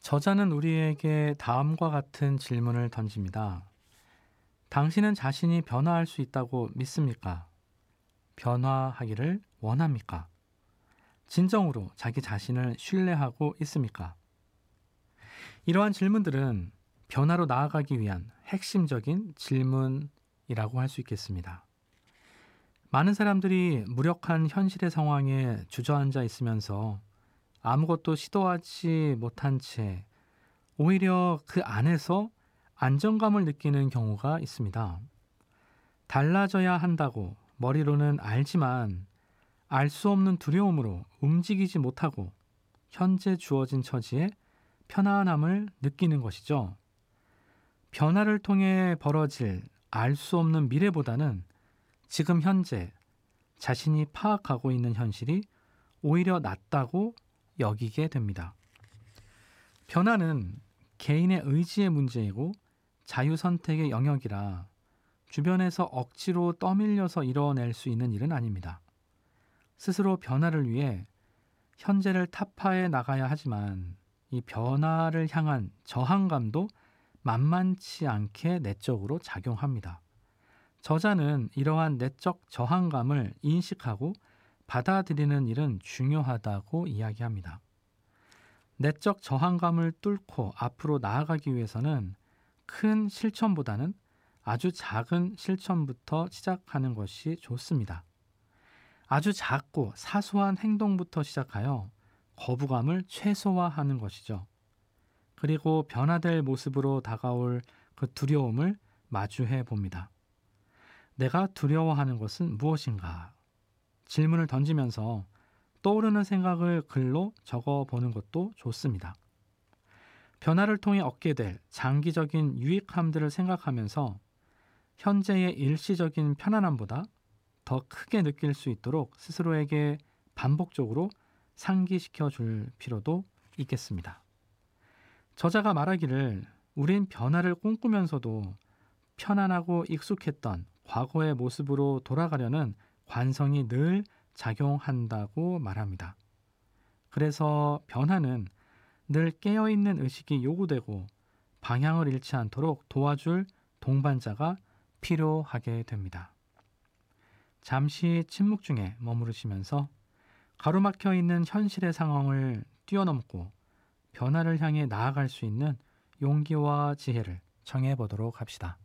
저자는 우리에게 다음과 같은 질문을 던집니다. 당신은 자신이 변화할 수 있다고 믿습니까? 변화하기를 원합니까? 진정으로 자기 자신을 신뢰하고 있습니까? 이러한 질문들은 변화로 나아가기 위한 핵심적인 질문이라고 할 수 있겠습니다. 많은 사람들이 무력한 현실의 상황에 주저앉아 있으면서 아무것도 시도하지 못한 채 오히려 그 안에서 안정감을 느끼는 경우가 있습니다. 달라져야 한다고 머리로는 알지만 알 수 없는 두려움으로 움직이지 못하고 현재 주어진 처지에 편안함을 느끼는 것이죠. 변화를 통해 벌어질 알 수 없는 미래보다는 지금 현재 자신이 파악하고 있는 현실이 오히려 낫다고 여기게 됩니다. 변화는 개인의 의지의 문제이고 자유선택의 영역이라 주변에서 억지로 떠밀려서 이뤄낼 수 있는 일은 아닙니다. 스스로 변화를 위해 현재를 타파해 나가야 하지만 이 변화를 향한 저항감도 만만치 않게 내적으로 작용합니다. 저자는 이러한 내적 저항감을 인식하고 받아들이는 일은 중요하다고 이야기합니다. 내적 저항감을 뚫고 앞으로 나아가기 위해서는 큰 실천보다는 아주 작은 실천부터 시작하는 것이 좋습니다. 아주 작고 사소한 행동부터 시작하여 거부감을 최소화하는 것이죠. 그리고 변화될 모습으로 다가올 그 두려움을 마주해 봅니다. 내가 두려워하는 것은 무엇인가? 질문을 던지면서 떠오르는 생각을 글로 적어보는 것도 좋습니다. 변화를 통해 얻게 될 장기적인 유익함들을 생각하면서 현재의 일시적인 편안함보다 더 크게 느낄 수 있도록 스스로에게 반복적으로 상기시켜 줄 필요도 있겠습니다. 저자가 말하기를 우린 변화를 꿈꾸면서도 편안하고 익숙했던 과거의 모습으로 돌아가려는 관성이 늘 작용한다고 말합니다. 그래서 변화는 늘 깨어있는 의식이 요구되고 방향을 잃지 않도록 도와줄 동반자가 필요하게 됩니다. 잠시 침묵 중에 머무르시면서 가로막혀 있는 현실의 상황을 뛰어넘고 변화를 향해 나아갈 수 있는 용기와 지혜를 청해 보도록 합시다.